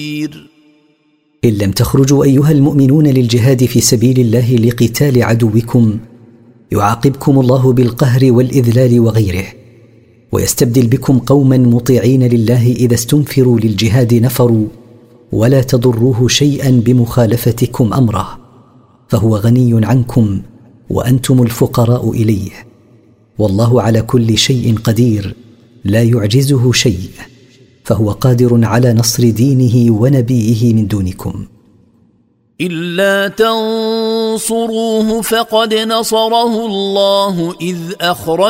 إن لم تخرجوا أيها المؤمنون للجهاد في سبيل الله لقتال عدوكم يعاقبكم الله بالقهر والإذلال وغيره، ويستبدل بكم قوما مطيعين لله إذا استنفروا للجهاد نفروا، ولا تضروه شيئا بمخالفتكم أمره، فهو غني عنكم وأنتم الفقراء إليه، والله على كل شيء قدير لا يعجزه شيء، فهو قادر على نصر دينه ونبيه من دونكم. إلا تنصروه فقد نصره الله إذ أخرج